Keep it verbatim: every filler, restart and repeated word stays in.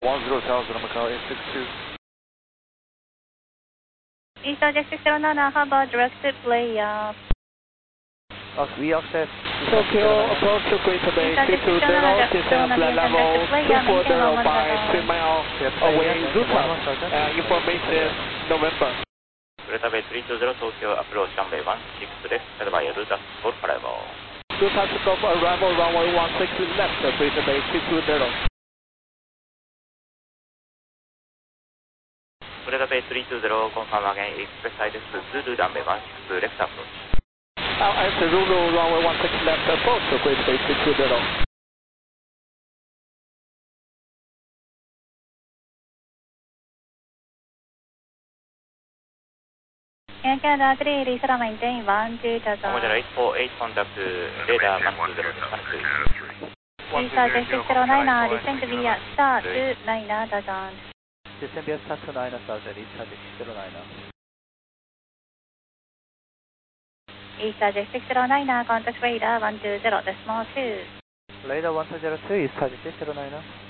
one zero thousand, Macau eight six two. East Subject six zero nine, Harbor directed player. We access Tokyo approach to Greater Bay three two zero, descend flight level two four zero five, three miles away, Zuta, uh, information November. Greater Bay three two zero, Tokyo approach runway one six left, advise Zuta for arrival. Zuta to go for arrival runway one six left, Greater Bay three two zero. Greater Bay three two zero, confirm again, express side Zulu runway one six left approach. L S Zulu runway one six left approach to Greater Bay three two zero. Air Canada three eighty, zero maintain one two thousand. Commander eight four eight, contact radar one two zero, East Subject six zero nine, descend via star to nine thousand. Descend via star to nine thousand, East Subject six zero nine. East Subject six zero nine, contact radar one two zero, decimal two. Radar one two zero two, East Subject six zero nine.